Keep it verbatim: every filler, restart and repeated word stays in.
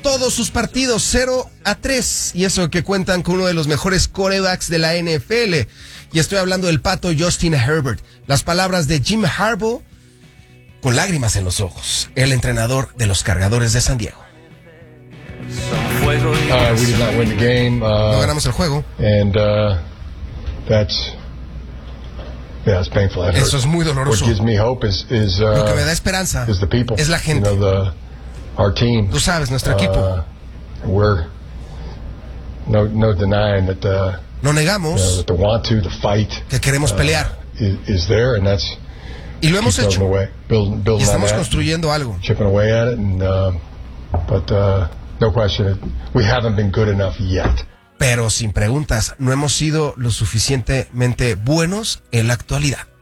todos sus partidos, cero a tres. Y eso que cuentan con uno de los mejores quarterbacks de la N F L. Y estoy hablando del pato Justin Herbert. Las palabras de Jim Harbaugh con lágrimas en los ojos. El entrenador de los Cargadores de San Diego. Uh, we did not win the game. Uh, no ganamos el juego. And uh, that's... Yeah, it's painful. That Eso es muy doloroso. What gives me hope is, is, uh, Lo que me da esperanza is the people. es la gente. You know, the, our team. Tú sabes, nuestro equipo. Uh, we're no, no denying that, uh, no negamos you know, that the want to, the fight, que queremos pelear. Uh, is, is there, and that's y lo hemos hecho. Away, build, build y estamos that, construyendo algo. Chipping away at it, and, uh, but uh, no question, we haven't been good enough yet. Pero sin preguntas, no hemos sido lo suficientemente buenos en la actualidad.